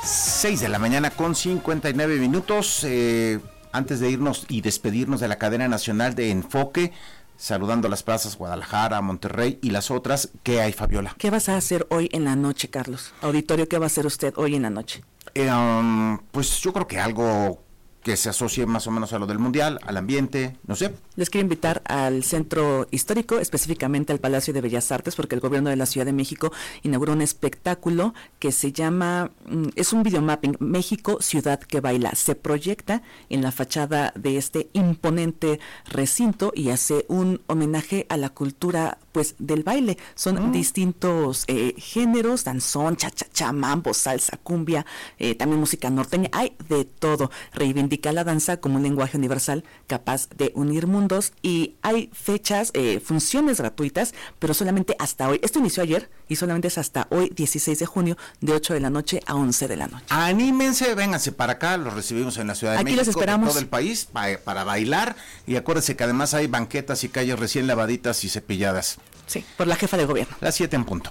6 de la mañana con 59 minutos. Antes de irnos y despedirnos de la cadena nacional de Enfoque, saludando las plazas Guadalajara, Monterrey y las otras, ¿qué hay, Fabiola? ¿Qué vas a hacer hoy en la noche, Carlos? Auditorio, ¿qué va a hacer usted hoy en la noche? Pues yo creo que algo que se asocie más o menos a lo del Mundial, al ambiente, no sé. Les quiero invitar al Centro Histórico, específicamente al Palacio de Bellas Artes, porque el gobierno de la Ciudad de México inauguró un espectáculo que se llama, es un videomapping, México, Ciudad que Baila. Se proyecta en la fachada de este imponente recinto y hace un homenaje a la cultura, pues, del baile. Son distintos géneros, danzón, cha-cha-cha, mambo, salsa, cumbia, también música norteña, hay de todo. Reivindica la danza como un lenguaje universal capaz de unir mundos, y hay fechas, funciones gratuitas, pero solamente hasta hoy. Esto inició ayer y solamente es hasta hoy, 16 de junio, de 8 de la noche a 11 de la noche. Anímense, vénganse para acá, los recibimos en la Ciudad de México, les esperamos. de todo el país, para bailar, y acuérdense que además hay banquetas y calles recién lavaditas y cepilladas. Sí, por la jefa de gobierno. Las 7 en punto.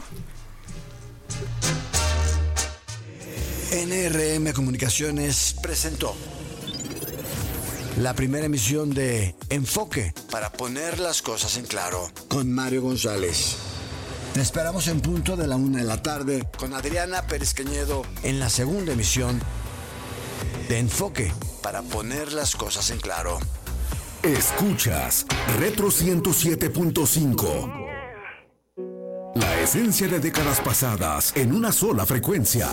NRM Comunicaciones presentó la primera emisión de Enfoque, para poner las cosas en claro, con Mario González. Te esperamos en punto de la 1 de la tarde con Adriana Pérez Cañedo en la segunda emisión de Enfoque, para poner las cosas en claro. Escuchas Retro 107.5. La esencia de décadas pasadas en una sola frecuencia.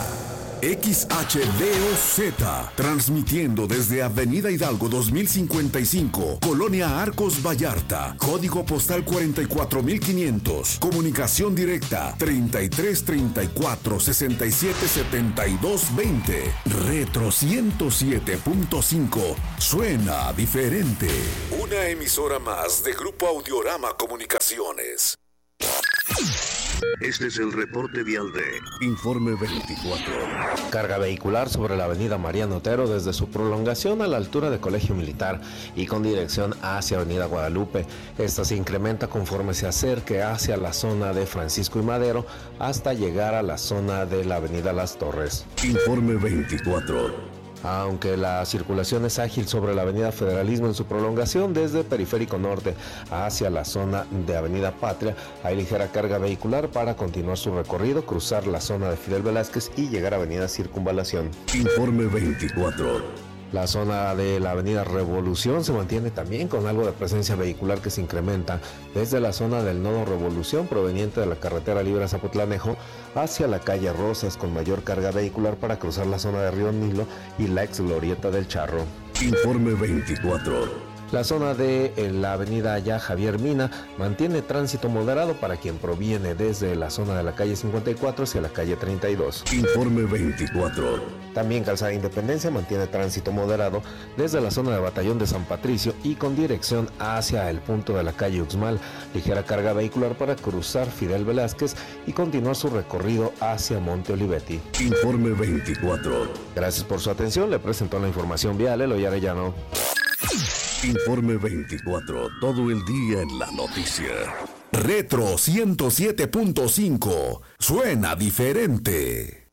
XHDOZ, transmitiendo desde Avenida Hidalgo 2055, Colonia Arcos Vallarta, código postal 44500, comunicación directa 33 34 67 72 20. Retro 107.5, suena diferente. Una emisora más de Grupo Audiorama Comunicaciones. Este es el reporte vial de Informe 24. Carga vehicular sobre la avenida Mariano Otero desde su prolongación a la altura de Colegio Militar y con dirección hacia avenida Guadalupe. Esta se incrementa conforme se acerque hacia la zona de Francisco y Madero hasta llegar a la zona de la avenida Las Torres. Informe 24. Aunque la circulación es ágil sobre la avenida Federalismo en su prolongación desde Periférico Norte hacia la zona de avenida Patria, hay ligera carga vehicular para continuar su recorrido, cruzar la zona de Fidel Velázquez y llegar a avenida Circunvalación. Informe 24. La zona de la avenida Revolución se mantiene también con algo de presencia vehicular que se incrementa desde la zona del nodo Revolución proveniente de la carretera Libra Zapotlanejo hacia la calle Rosas, con mayor carga vehicular para cruzar la zona de Río Nilo y la ex glorieta del Charro. Informe 24. La zona de la avenida Ya Javier Mina mantiene tránsito moderado para quien proviene desde la zona de la calle 54 hacia la calle 32. Informe 24. También Calzada Independencia mantiene tránsito moderado desde la zona de Batallón de San Patricio y con dirección hacia el punto de la calle Uxmal. Ligera carga vehicular para cruzar Fidel Velázquez y continuar su recorrido hacia Monte Olivetti. Informe 24. Gracias por su atención. Le presentó la información vial Eloy Arellano. Informe 24, todo el día en la noticia. Retro 107.5, suena diferente.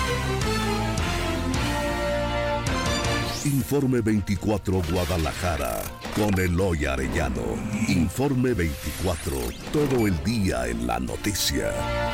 Informe 24 Guadalajara, con Eloy Arellano. Informe 24, todo el día en la noticia.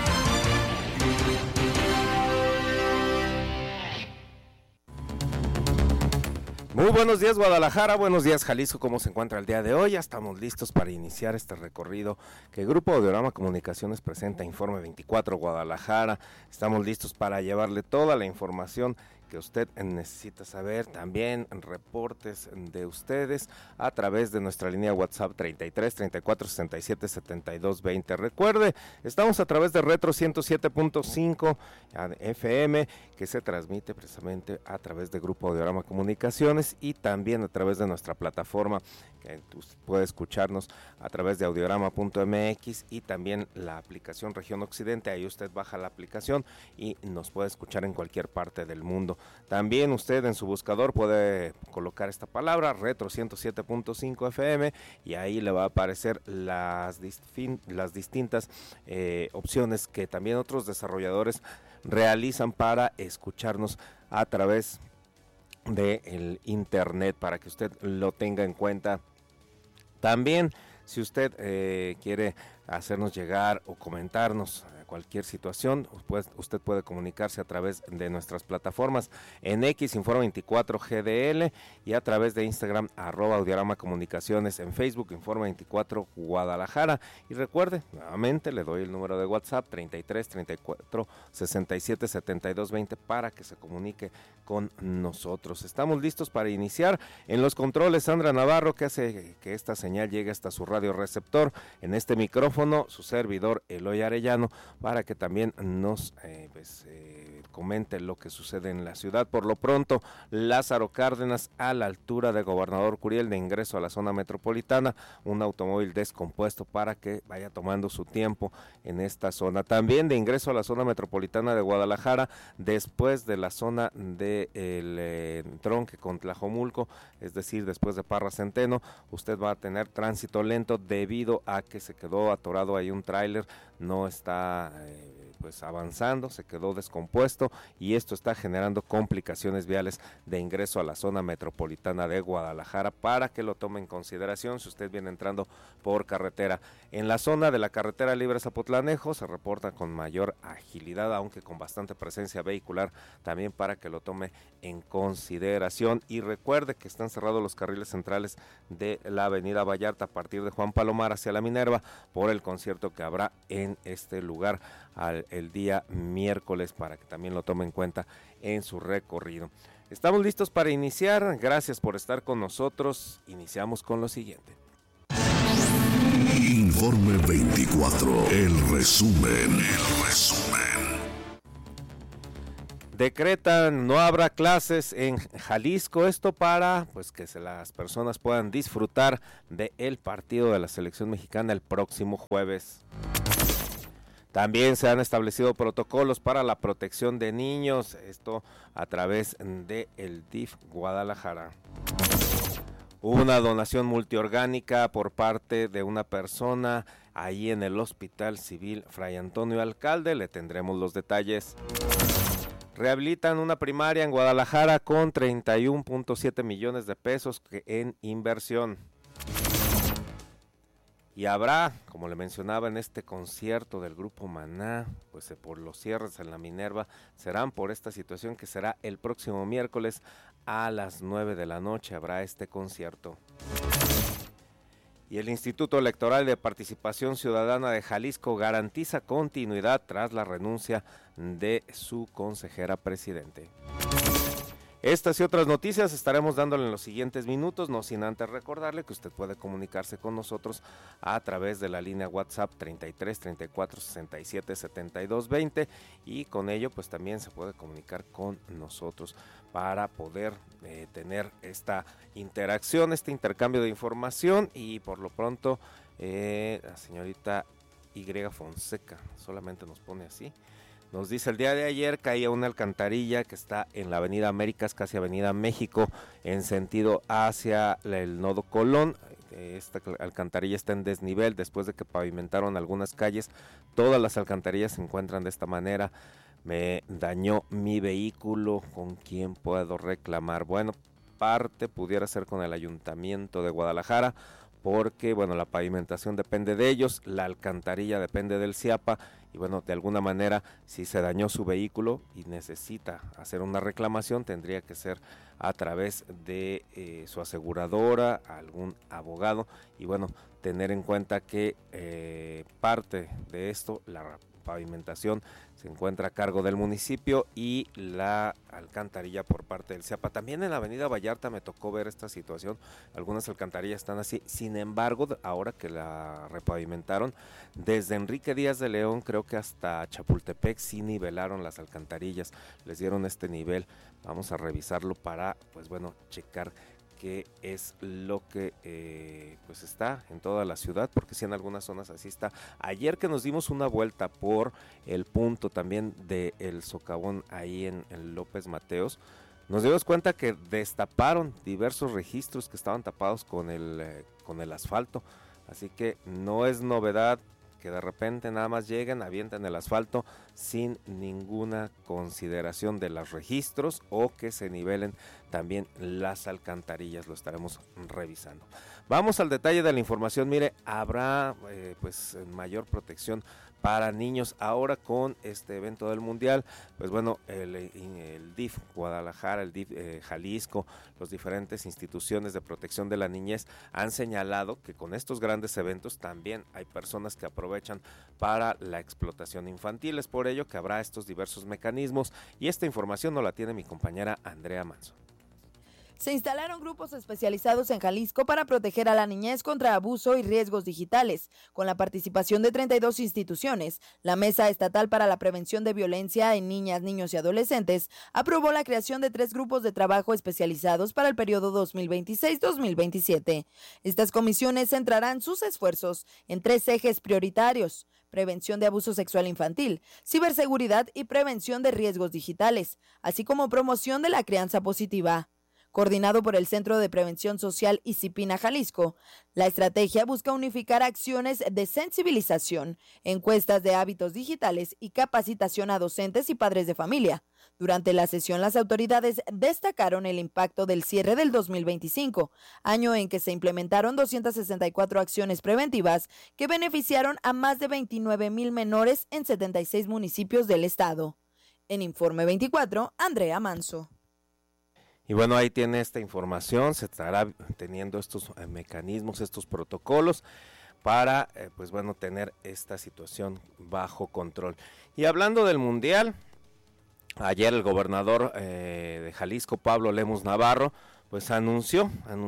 Muy buenos días Guadalajara, buenos días Jalisco, ¿cómo se encuentra el día de hoy? Ya estamos listos para iniciar este recorrido que Grupo Audiorama Comunicaciones presenta, Informe 24 Guadalajara. Estamos listos para llevarle toda la información que usted necesita saber, también reportes de ustedes a través de nuestra línea WhatsApp 33 34 67 72 20. Recuerde, estamos a través de Retro 107.5 FM, que se transmite precisamente a través de Grupo Audiorama Comunicaciones y también a través de nuestra plataforma, que usted puede escucharnos a través de audiorama.mx y también la aplicación Región Occidente. Ahí usted baja la aplicación y nos puede escuchar en cualquier parte del mundo. También usted en su buscador puede colocar esta palabra, Retro 107.5 FM, y ahí le va a aparecer las distintas opciones que también otros desarrolladores realizan para escucharnos a través del internet, para que usted lo tenga en cuenta. También, si usted quiere hacernos llegar o comentarnos cualquier situación, pues usted puede comunicarse a través de nuestras plataformas en X, Informa24 GDL, y a través de Instagram, @Audiorama Comunicaciones, en Facebook, Informa24 Guadalajara. Y recuerde, nuevamente le doy el número de WhatsApp, 33 34 67 72 20, para que se comunique con nosotros. Estamos listos para iniciar. En los controles, Sandra Navarro, que hace que esta señal llegue hasta su radio receptor. En este micrófono, su servidor, Eloy Arellano, para que también nos comente lo que sucede en la ciudad. Por lo pronto, Lázaro Cárdenas, a la altura de Gobernador Curiel, de ingreso a la zona metropolitana, un automóvil descompuesto, para que vaya tomando su tiempo en esta zona. También de ingreso a la zona metropolitana de Guadalajara, después de la zona de el tronque con Tlajomulco, es decir, después de Parra Centeno, usted va a tener tránsito lento debido a que se quedó atorado ahí un tráiler, no está avanzando, se quedó descompuesto, y esto está generando complicaciones viales de ingreso a la zona metropolitana de Guadalajara, para que lo tome en consideración si usted viene entrando por carretera. En la zona de la carretera libre Zapotlanejo se reporta con mayor agilidad, aunque con bastante presencia vehicular, también para que lo tome en consideración. Y recuerde que están cerrados los carriles centrales de la avenida Vallarta a partir de Juan Palomar hacia la Minerva por el concierto que habrá en este lugar el día miércoles, para que también lo tome en cuenta en su recorrido. Estamos listos para iniciar. Gracias por estar con nosotros. Iniciamos con lo siguiente. Informe 24, el resumen. Decretan no habrá clases en Jalisco, esto para que las personas puedan disfrutar del partido de la selección mexicana el próximo jueves. También se han establecido protocolos para la protección de niños, esto a través de el DIF Guadalajara. Una donación multiorgánica por parte de una persona ahí en el Hospital Civil Fray Antonio Alcalde, le tendremos los detalles. Rehabilitan una primaria en Guadalajara con 31.7 millones de pesos en inversión. Y habrá, como le mencionaba, en este concierto del grupo Maná, por los cierres en la Minerva, serán por esta situación que será el próximo miércoles a las 9 de la noche, habrá este concierto. Y el Instituto Electoral de Participación Ciudadana de Jalisco garantiza continuidad tras la renuncia de su consejera presidente. Estas y otras noticias estaremos dándole en los siguientes minutos, no sin antes recordarle que usted puede comunicarse con nosotros a través de la línea WhatsApp 33 34 67 72 20, y con ello también se puede comunicar con nosotros para poder tener esta interacción, este intercambio de información. Y por lo pronto la señorita Y. Fonseca solamente nos pone así. Nos dice: el día de ayer caía una alcantarilla que está en la avenida Américas, casi avenida México, en sentido hacia el nodo Colón. Esta alcantarilla está en desnivel después de que pavimentaron algunas calles. Todas las alcantarillas se encuentran de esta manera. Me dañó mi vehículo, ¿con quién puedo reclamar? Bueno, parte pudiera ser con el Ayuntamiento de Guadalajara, porque la pavimentación depende de ellos, la alcantarilla depende del CIAPA, y de alguna manera, si se dañó su vehículo y necesita hacer una reclamación, tendría que ser a través de su aseguradora, algún abogado, y tener en cuenta que parte de esto, la pavimentación, se encuentra a cargo del municipio, y la alcantarilla por parte del CIAPA. También en la avenida Vallarta me tocó ver esta situación, algunas alcantarillas están así. Sin embargo, ahora que la repavimentaron, desde Enrique Díaz de León creo que hasta Chapultepec sí nivelaron las alcantarillas, les dieron este nivel. Vamos a revisarlo para checar qué es lo que está en toda la ciudad, porque sí en algunas zonas así está. Ayer que nos dimos una vuelta por el punto también del socavón ahí en López Mateos, nos dimos cuenta que destaparon diversos registros que estaban tapados con el asfalto, así que no es novedad que de repente nada más lleguen, avienten el asfalto sin ninguna consideración de los registros o que se nivelen también las alcantarillas. Lo estaremos revisando. Vamos al detalle de la información. Mire, habrá pues mayor protección para niños ahora con este evento del Mundial. Pues bueno, el DIF Guadalajara, el DIF Jalisco, las diferentes instituciones de protección de la niñez han señalado que con estos grandes eventos también hay personas que aprovechan para la explotación infantil. Es por ello que habrá estos diversos mecanismos y esta información nos la tiene mi compañera Andrea Manso. Se instalaron grupos especializados en Jalisco para proteger a la niñez contra abuso y riesgos digitales. Con la participación de 32 instituciones, la Mesa Estatal para la Prevención de Violencia en Niñas, Niños y Adolescentes aprobó la creación de 3 grupos de trabajo especializados para el periodo 2026-2027. Estas comisiones centrarán sus esfuerzos en 3 ejes prioritarios: prevención de abuso sexual infantil, ciberseguridad y prevención de riesgos digitales, así como promoción de la crianza positiva. Coordinado por el Centro de Prevención Social ICIPINA Jalisco, la estrategia busca unificar acciones de sensibilización, encuestas de hábitos digitales y capacitación a docentes y padres de familia. Durante la sesión, las autoridades destacaron el impacto del cierre del 2025, año en que se implementaron 264 acciones preventivas que beneficiaron a más de 29,000 menores en 76 municipios del estado. En Informe 24, Andrea Manso. Y bueno, ahí tiene esta información, se estará teniendo estos mecanismos, estos protocolos para, pues bueno, tener esta situación bajo control. Y hablando del Mundial, ayer el gobernador de Jalisco, Pablo Lemus Navarro, pues anunció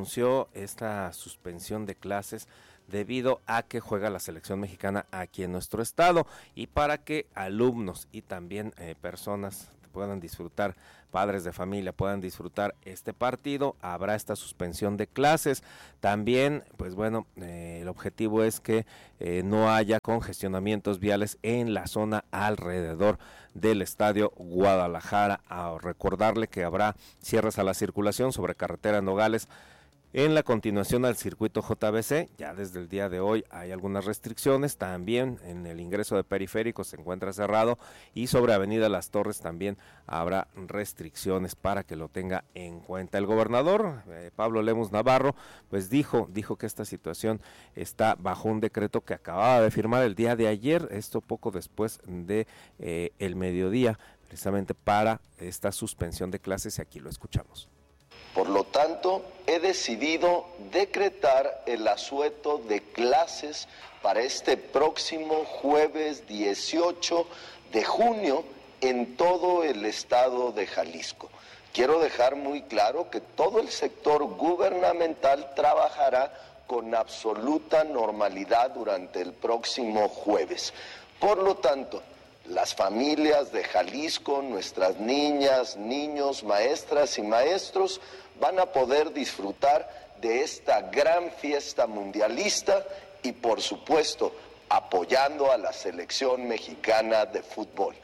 esta suspensión de clases debido a que juega la selección mexicana aquí en nuestro estado y para que alumnos y también personas puedan disfrutar, padres de familia puedan disfrutar este partido, habrá esta suspensión de clases. También, pues bueno, el objetivo es que no haya congestionamientos viales en la zona alrededor del Estadio Guadalajara. A recordarle que habrá cierres a la circulación sobre carretera Nogales en la continuación al circuito JBC. Ya desde el día de hoy hay algunas restricciones, también en el ingreso de Periférico se encuentra cerrado y sobre Avenida Las Torres también habrá restricciones para que lo tenga en cuenta. El gobernador Pablo Lemus Navarro pues dijo que esta situación está bajo un decreto que acababa de firmar el día de ayer, esto poco después de el mediodía, precisamente para esta suspensión de clases, y aquí lo escuchamos. Por lo tanto, he decidido decretar el asueto de clases para este próximo jueves 18 de junio en todo el estado de Jalisco. Quiero dejar muy claro que todo el sector gubernamental trabajará con absoluta normalidad durante el próximo jueves. Por lo tanto, las familias de Jalisco, nuestras niñas, niños, maestras y maestros van a poder disfrutar de esta gran fiesta mundialista y, por supuesto, apoyando a la selección mexicana de fútbol.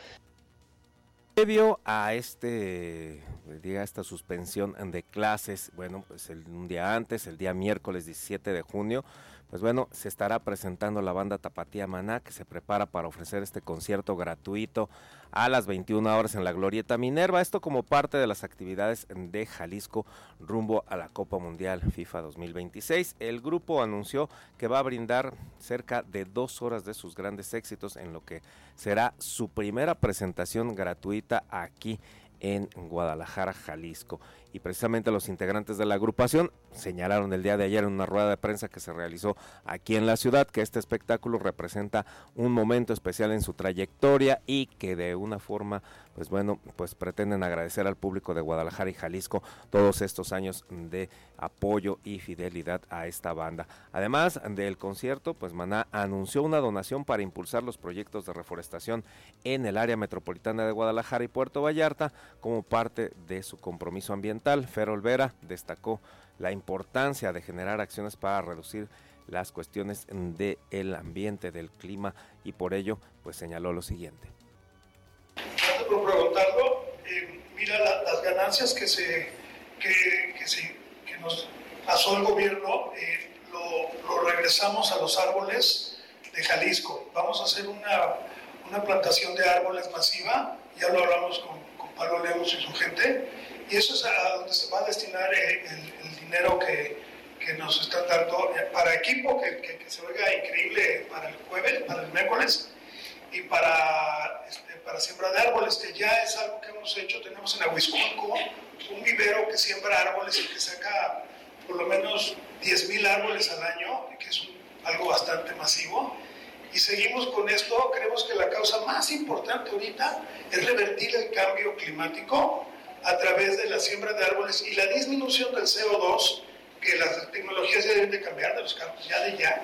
Previo a esta suspensión de clases, bueno, pues un día antes, el día miércoles 17 de junio, pues bueno, se estará presentando la banda Tapatía Maná, que se prepara para ofrecer este concierto gratuito a las 21 horas en la Glorieta Minerva, esto como parte de las actividades de Jalisco rumbo a la Copa Mundial FIFA 2026. El grupo anunció que va a brindar cerca de 2 horas de sus grandes éxitos en lo que será su primera presentación gratuita aquí en Guadalajara, Jalisco. Y precisamente los integrantes de la agrupación señalaron el día de ayer en una rueda de prensa que se realizó aquí en la ciudad que este espectáculo representa un momento especial en su trayectoria y que de una forma, pues bueno, pues pretenden agradecer al público de Guadalajara y Jalisco todos estos años de apoyo y fidelidad a esta banda. Además del concierto, pues Maná anunció una donación para impulsar los proyectos de reforestación en el área metropolitana de Guadalajara y Puerto Vallarta como parte de su compromiso ambiental. Fer Olvera destacó la importancia de generar acciones para reducir las cuestiones del ambiente, del clima, y por ello pues señaló lo siguiente. Gracias por preguntarlo. Mira las ganancias que nos pasó el gobierno, lo regresamos a los árboles de Jalisco. Vamos a hacer una plantación de árboles masiva, ya lo hablamos con Pablo Lemos y su gente, y eso es a donde se va a destinar el dinero que nos están dando para equipo, que se oiga increíble, para el jueves, para el miércoles, y para siembra de árboles, que ya es algo que hemos hecho. Tenemos en Ahuizculco un vivero que siembra árboles y que saca por lo menos 10,000 árboles al año, que es algo bastante masivo. Y seguimos con esto. Creemos que la causa más importante ahorita es revertir el cambio climático a través de la siembra de árboles y la disminución del CO2, que las tecnologías ya deben de cambiar de los carros ya,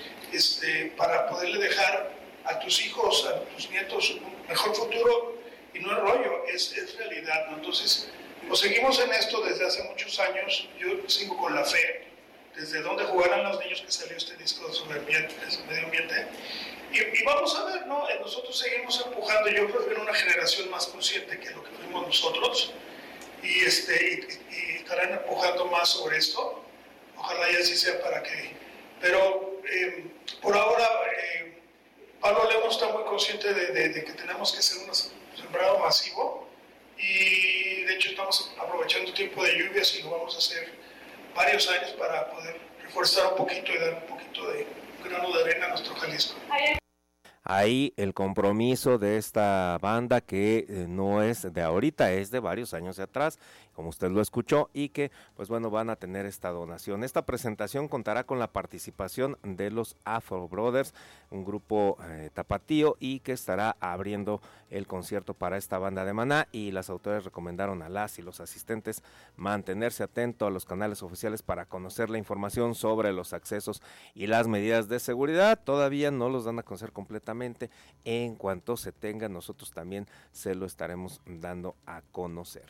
para poderle dejar a tus hijos, a tus nietos un mejor futuro, y no es rollo, es realidad, ¿no? Entonces, pues seguimos en esto desde hace muchos años. Yo sigo con la fe, desde donde jugarán los niños, que salió este disco sobre el medio ambiente, y vamos a ver, ¿no? Nosotros seguimos empujando. Yo creo que en una generación más consciente que lo que fuimos nosotros, y estarán empujando más sobre esto. Ojalá y así sea para que... Pero por ahora... Pablo Lemos está muy consciente de que tenemos que hacer un sembrado masivo, y de hecho estamos aprovechando tiempo de lluvias y lo vamos a hacer varios años para poder reforzar un poquito y dar un poquito de grano de arena a nuestro Jalisco. Ahí el compromiso de esta banda, que no es de ahorita, es de varios años de atrás, como usted lo escuchó, y que pues bueno, van a tener esta donación. Esta presentación contará con la participación de los Afro Brothers, un grupo tapatío, y que estará abriendo el concierto para esta banda de Maná, y las autoridades recomendaron a las y los asistentes mantenerse atentos a los canales oficiales para conocer la información sobre los accesos y las medidas de seguridad. Todavía no los dan a conocer completamente. En cuanto se tenga, nosotros también se lo estaremos dando a conocer.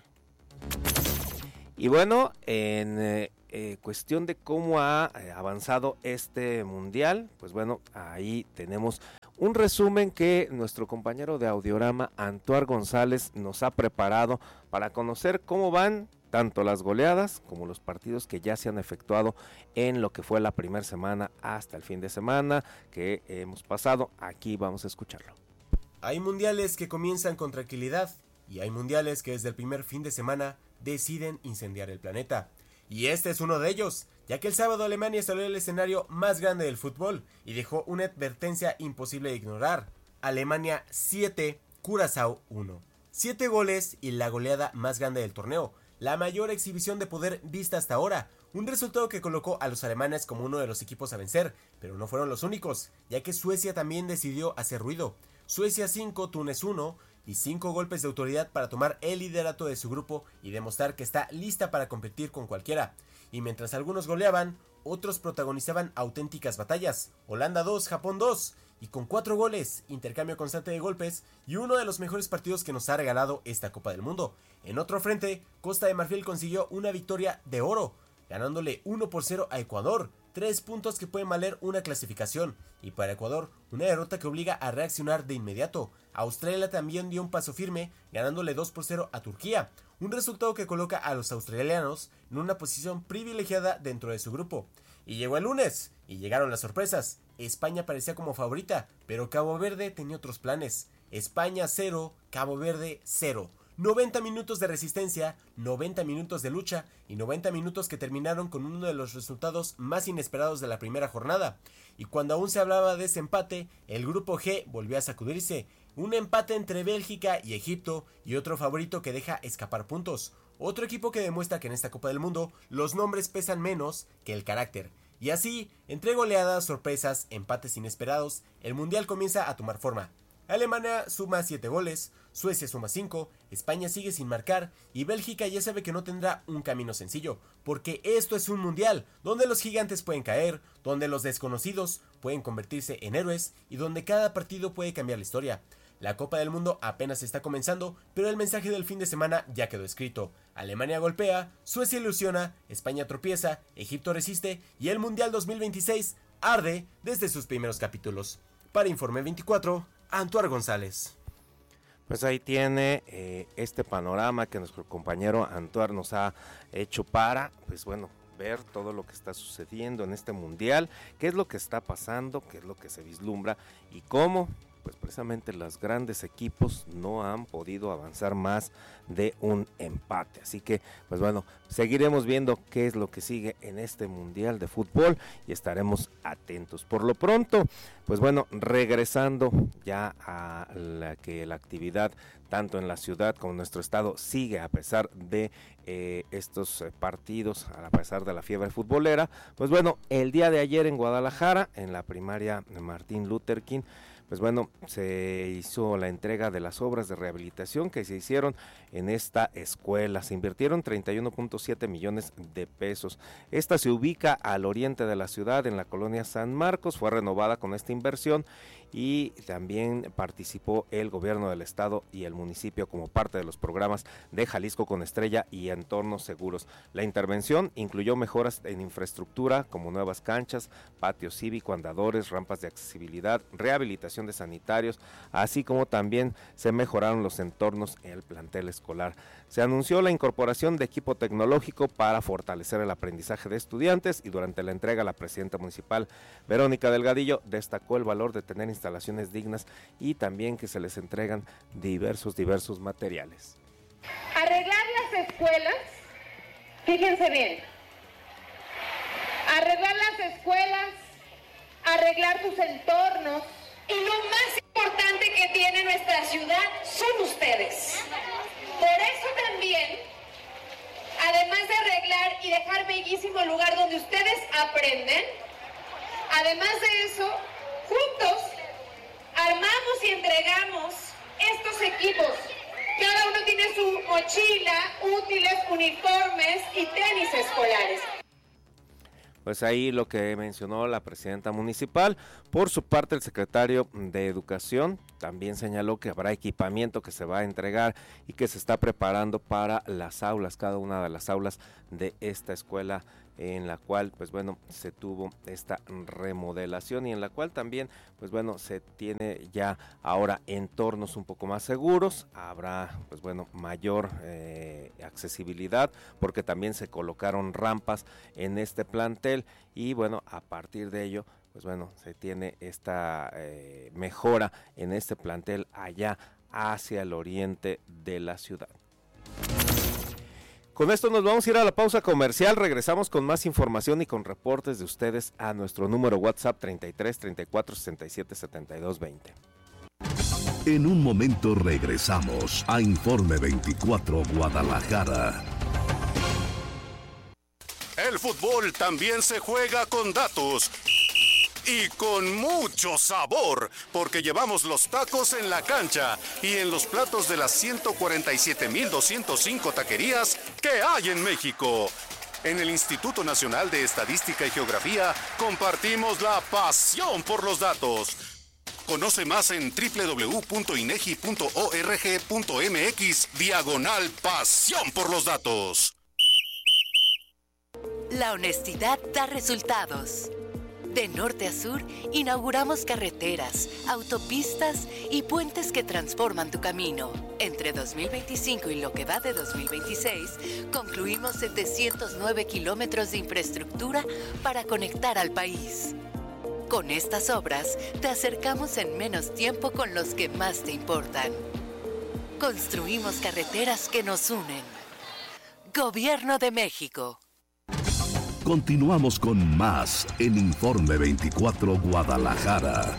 Y bueno, en cuestión de cómo ha avanzado este mundial, pues bueno, ahí tenemos un resumen que nuestro compañero de Audiorama, Antuar González, nos ha preparado para conocer cómo van tanto las goleadas como los partidos que ya se han efectuado en lo que fue la primera semana hasta el fin de semana que hemos pasado. Aquí vamos a escucharlo. Hay mundiales que comienzan con tranquilidad y hay mundiales que desde el primer fin de semana deciden incendiar el planeta. Y este es uno de ellos, ya que el sábado Alemania salió al escenario más grande del fútbol y dejó una advertencia imposible de ignorar. Alemania 7, Curazao 1. 7 goles y la goleada más grande del torneo. La mayor exhibición de poder vista hasta ahora, un resultado que colocó a los alemanes como uno de los equipos a vencer, pero no fueron los únicos, ya que Suecia también decidió hacer ruido. Suecia 5, Túnez 1, y 5 golpes de autoridad para tomar el liderato de su grupo y demostrar que está lista para competir con cualquiera. Y mientras algunos goleaban, otros protagonizaban auténticas batallas. Holanda 2, Japón 2, y con 4 goles, intercambio constante de golpes y uno de los mejores partidos que nos ha regalado esta Copa del Mundo. En otro frente, Costa de Marfil consiguió una victoria de oro, ganándole 1-0 a Ecuador, 3 puntos que pueden valer una clasificación, y para Ecuador, una derrota que obliga a reaccionar de inmediato. Australia también dio un paso firme, ganándole 2-0 a Turquía, un resultado que coloca a los australianos en una posición privilegiada dentro de su grupo. Y llegó el lunes, y llegaron las sorpresas. España parecía como favorita, pero Cabo Verde tenía otros planes. España 0, Cabo Verde 0. 90 minutos de resistencia, 90 minutos de lucha y 90 minutos que terminaron con uno de los resultados más inesperados de la primera jornada. Y cuando aún se hablaba de ese empate, el grupo G volvió a sacudirse. Un empate entre Bélgica y Egipto y otro favorito que deja escapar puntos. Otro equipo que demuestra que en esta Copa del Mundo los nombres pesan menos que el carácter. Y así, entre goleadas, sorpresas, empates inesperados, el Mundial comienza a tomar forma. Alemania suma 7 goles, Suecia suma 5, España sigue sin marcar y Bélgica ya sabe que no tendrá un camino sencillo, porque esto es un mundial donde los gigantes pueden caer, donde los desconocidos pueden convertirse en héroes y donde cada partido puede cambiar la historia. La Copa del Mundo apenas está comenzando, pero el mensaje del fin de semana ya quedó escrito. Alemania golpea, Suecia ilusiona, España tropieza, Egipto resiste y el Mundial 2026 arde desde sus primeros capítulos. Para Informe 24, Antuar González. Pues ahí tiene este panorama que nuestro compañero Antuar nos ha hecho para, pues bueno, ver todo lo que está sucediendo en este mundial, qué es lo que está pasando, qué es lo que se vislumbra y cómo pues precisamente los grandes equipos no han podido avanzar más de un empate. Así que, pues bueno, seguiremos viendo qué es lo que sigue en este Mundial de Fútbol y estaremos atentos. Por lo pronto, pues bueno, regresando ya a la actividad tanto en la ciudad como en nuestro estado sigue a pesar de estos partidos, a pesar de la fiebre futbolera. Pues bueno, el día de ayer en Guadalajara, en la primaria Martín Luther King, pues bueno, se hizo la entrega de las obras de rehabilitación que se hicieron en esta escuela. Se invirtieron 31.7 millones de pesos. Esta se ubica al oriente de la ciudad, en la colonia San Marcos. Fue renovada con esta inversión y también participó el gobierno del estado y el municipio como parte de los programas de Jalisco con Estrella y Entornos Seguros. La intervención incluyó mejoras en infraestructura como nuevas canchas, patio cívico, andadores, rampas de accesibilidad, rehabilitación de sanitarios, así como también se mejoraron los entornos en el plantel escolar. Se anunció la incorporación de equipo tecnológico para fortalecer el aprendizaje de estudiantes y durante la entrega la presidenta municipal Verónica Delgadillo destacó el valor de tener instalaciones dignas y también que se les entregan diversos materiales. Arreglar las escuelas, fíjense bien, arreglar las escuelas, arreglar tus entornos. Y lo más importante que tiene nuestra ciudad son ustedes. Por eso también, además de arreglar y dejar bellísimo el lugar donde ustedes aprenden, además de eso, juntos armamos y entregamos estos equipos. Cada uno tiene su mochila, útiles, uniformes y tenis escolares. Pues ahí lo que mencionó la presidenta municipal. Por su parte, el secretario de Educación también señaló que habrá equipamiento que se va a entregar y que se está preparando para las aulas, cada una de las aulas de esta escuela en la cual pues bueno se tuvo esta remodelación y en la cual también pues bueno se tiene ya ahora entornos un poco más seguros, habrá pues bueno mayor accesibilidad porque también se colocaron rampas en este plantel y bueno a partir de ello pues bueno se tiene esta mejora en este plantel allá hacia el oriente de la ciudad. Con esto nos vamos a ir a la pausa comercial, regresamos con más información y con reportes de ustedes a nuestro número WhatsApp 33 34 67 72 20. En un momento regresamos a Informe 24 Guadalajara. El fútbol también se juega con datos. Y con mucho sabor, porque llevamos los tacos en la cancha y en los platos de las 147.205 taquerías que hay en México. En el Instituto Nacional de Estadística y Geografía compartimos la pasión por los datos. Conoce más en www.inegi.org.mx/pasión por los datos. La honestidad da resultados. De norte a sur, inauguramos carreteras, autopistas y puentes que transforman tu camino. Entre 2025 y lo que va de 2026, concluimos 709 kilómetros de infraestructura para conectar al país. Con estas obras, te acercamos en menos tiempo con los que más te importan. Construimos carreteras que nos unen. Gobierno de México. Continuamos con más en Informe 24 Guadalajara.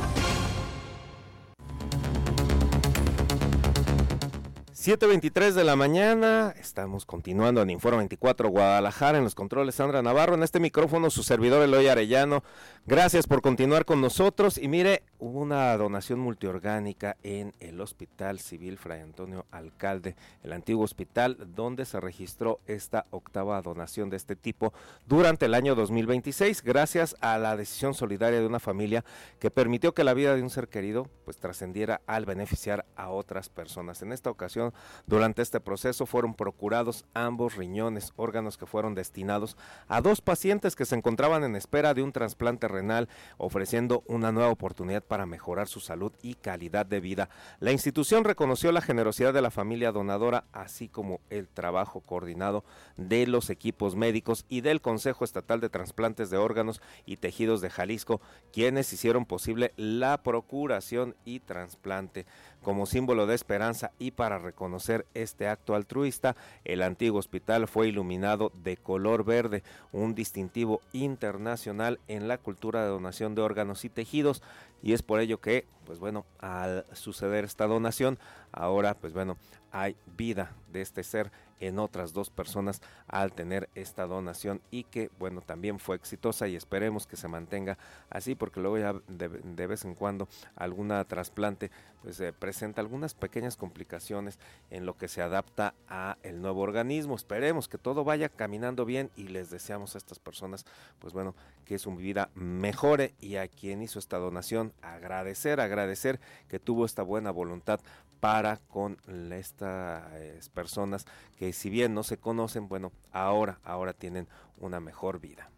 7:23 de la mañana, estamos continuando en Informe 24 Guadalajara, en los controles Sandra Navarro, en este micrófono su servidor Eloy Arellano. Gracias por continuar con nosotros y mire, hubo una donación multiorgánica en el Hospital Civil Fray Antonio Alcalde, el antiguo hospital donde se registró esta octava donación de este tipo durante el año 2026, gracias a la decisión solidaria de una familia que permitió que la vida de un ser querido pues trascendiera al beneficiar a otras personas. En esta ocasión, durante este proceso fueron procurados ambos riñones, órganos que fueron destinados a dos pacientes que se encontraban en espera de un trasplante renal, ofreciendo una nueva oportunidad para mejorar su salud y calidad de vida. La institución reconoció la generosidad de la familia donadora, así como el trabajo coordinado de los equipos médicos y del Consejo Estatal de Trasplantes de Órganos y Tejidos de Jalisco, quienes hicieron posible la procuración y trasplante. Como símbolo de esperanza y para reconocer este acto altruista, el antiguo hospital fue iluminado de color verde, un distintivo internacional en la cultura de donación de órganos y tejidos, y es por ello que, pues bueno, al suceder esta donación, ahora, pues bueno, hay vida de este ser en otras 2 personas al tener esta donación, y que bueno, también fue exitosa, y esperemos que se mantenga así, porque luego ya de vez en cuando alguna trasplante pues presenta algunas pequeñas complicaciones en lo que se adapta a el nuevo organismo. Esperemos que todo vaya caminando bien y les deseamos a estas personas pues bueno, que su vida mejore, y a quien hizo esta donación agradecer que tuvo esta buena voluntad para con estas personas que, si bien no se conocen, bueno, ahora tienen una mejor vida.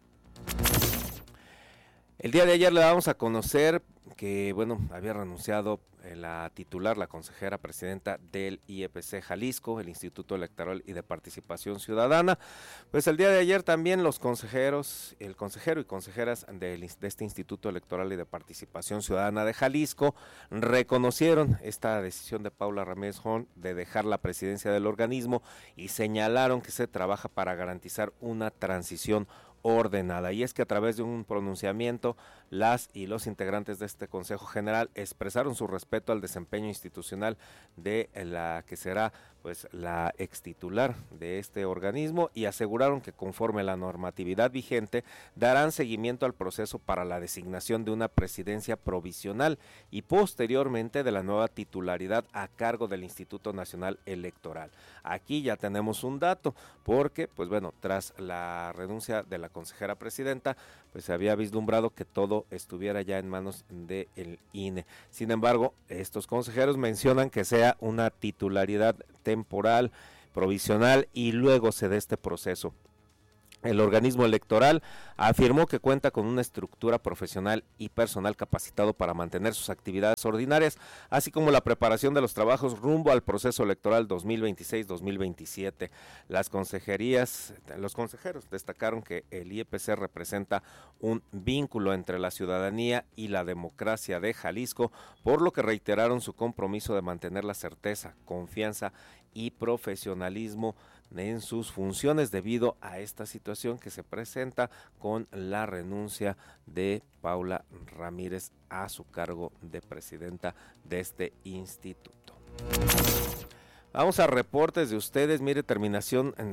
El día de ayer le damos a conocer que, bueno, había renunciado la titular, la consejera presidenta del IEPC Jalisco, el Instituto Electoral y de Participación Ciudadana. Pues el día de ayer también los consejeros, el consejero y consejeras de este Instituto Electoral y de Participación Ciudadana de Jalisco reconocieron esta decisión de Paula Ramírez Horn de dejar la presidencia del organismo, y señalaron que se trabaja para garantizar una transición ordenada. Y es que a través de un pronunciamiento, las y los integrantes de este Consejo General expresaron su respeto al desempeño institucional de la que será pues la extitular de este organismo, y aseguraron que conforme la normatividad vigente darán seguimiento al proceso para la designación de una presidencia provisional y posteriormente de la nueva titularidad a cargo del Instituto Nacional Electoral. Aquí ya tenemos un dato, porque pues bueno, tras la renuncia de la consejera presidenta, pues se había vislumbrado que todo estuviera ya en manos del INE. Sin embargo, estos consejeros mencionan que sea una titularidad temporal, provisional, y luego se dé este proceso. El organismo electoral afirmó que cuenta con una estructura profesional y personal capacitado para mantener sus actividades ordinarias, así como la preparación de los trabajos rumbo al proceso electoral 2026-2027. Los consejeros destacaron que el IEPC representa un vínculo entre la ciudadanía y la democracia de Jalisco, por lo que reiteraron su compromiso de mantener la certeza, confianza y profesionalismo en sus funciones debido a esta situación que se presenta con la renuncia de Paula Ramírez a su cargo de presidenta de este instituto. Vamos a reportes de ustedes. Mire, terminación en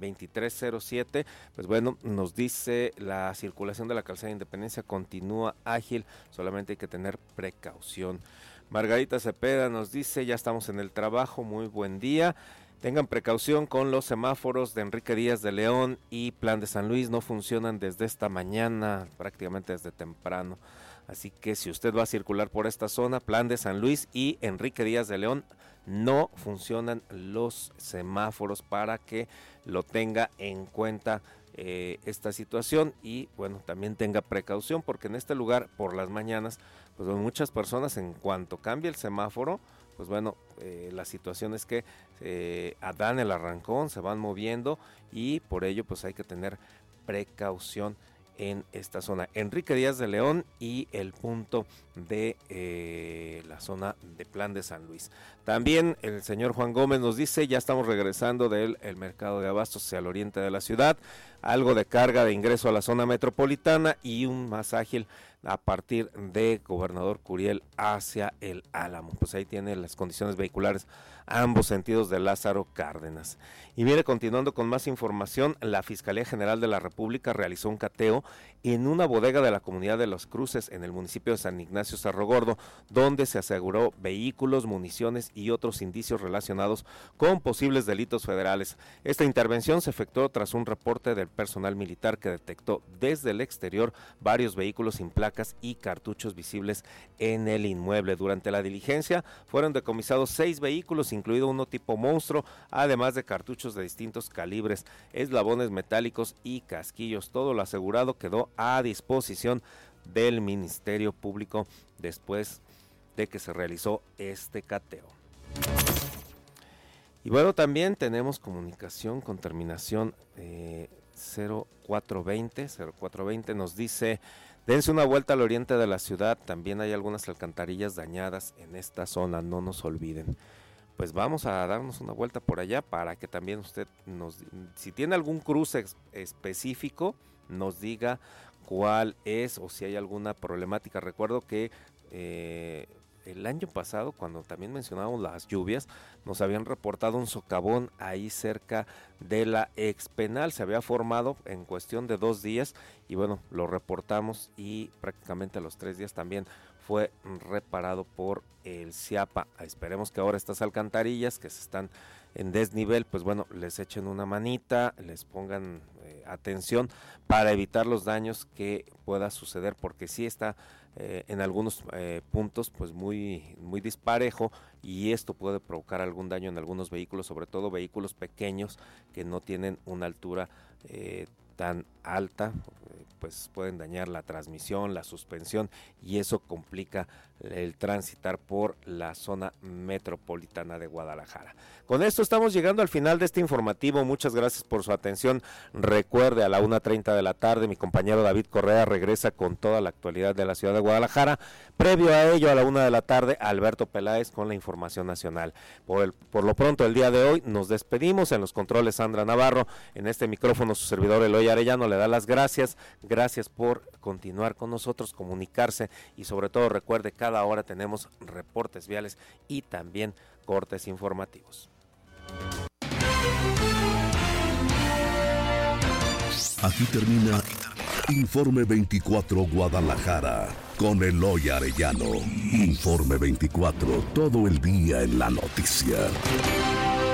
2307, pues bueno, nos dice: la circulación de la calzada de Independencia continúa ágil, solamente hay que tener precaución. Margarita Cepeda nos dice: ya estamos en el trabajo, muy buen día. Tengan precaución con los semáforos de Enrique Díaz de León y Plan de San Luis, no funcionan desde esta mañana, prácticamente desde temprano. Así que si usted va a circular por esta zona, Plan de San Luis y Enrique Díaz de León, no funcionan los semáforos, para que lo tenga en cuenta esta situación. Y bueno, también tenga precaución, porque en este lugar por las mañanas, pues muchas personas, en cuanto cambia el semáforo, pues bueno, la situación es que dan el arrancón, se van moviendo, y por ello pues hay que tener precaución en esta zona. Enrique Díaz de León y el punto de la zona de Plan de San Luis. También el señor Juan Gómez nos dice: ya estamos regresando del mercado de abastos hacia el oriente de la ciudad, algo de carga de ingreso a la zona metropolitana y un más ágil a partir de Gobernador Curiel hacia el Álamo. Pues ahí tiene las condiciones vehiculares ambos sentidos de Lázaro Cárdenas. Y mire, continuando con más información, la Fiscalía General de la República realizó un cateo en una bodega de la comunidad de Los Cruces en el municipio de San Ignacio Cerro Gordo, donde se aseguró vehículos, municiones y otros indicios relacionados con posibles delitos federales. Esta intervención se efectuó tras un reporte del personal militar que detectó desde el exterior varios vehículos sin placas y cartuchos visibles en el inmueble. Durante la diligencia fueron decomisados 6 vehículos, incluido uno tipo monstruo, además de cartuchos de distintos calibres, eslabones metálicos y casquillos. Todo lo asegurado quedó a disposición del Ministerio Público después de que se realizó este cateo. Y bueno, también tenemos comunicación con terminación 0420. Nos dice: dense una vuelta al oriente de la ciudad, también hay algunas alcantarillas dañadas en esta zona, no nos olviden. Pues vamos a darnos una vuelta por allá para que también usted si tiene algún cruce específico, nos diga cuál es o si hay alguna problemática. Recuerdo que el año pasado, cuando también mencionábamos las lluvias, nos habían reportado un socavón ahí cerca de la Expenal. Se había formado en cuestión de 2 días y bueno, lo reportamos y prácticamente a los 3 días también fue reparado por el CIAPA. Esperemos que ahora estas alcantarillas que se están en desnivel, pues bueno, les echen una manita, les pongan atención para evitar los daños que pueda suceder, porque sí está en algunos puntos pues muy disparejo, y esto puede provocar algún daño en algunos vehículos, sobre todo vehículos pequeños que no tienen una altura tan alta, pues pueden dañar la transmisión, la suspensión, y eso complica el transitar por la zona metropolitana de Guadalajara. Con esto estamos llegando al final de este informativo. Muchas gracias por su atención. Recuerde, a la 1:30 de la tarde mi compañero David Correa regresa con toda la actualidad de la ciudad de Guadalajara. Previo a ello, a la 1 de la tarde, Alberto Peláez con la información nacional. Por lo pronto, el día de hoy nos despedimos. En los controles, Sandra Navarro. En este micrófono, su servidor Eloy Arellano le da las gracias. Gracias por continuar con nosotros, comunicarse, y sobre todo recuerde, cada hora tenemos reportes viales y también cortes informativos. Aquí termina Informe 24 Guadalajara con Eloy Arellano. Informe 24, todo el día en la noticia.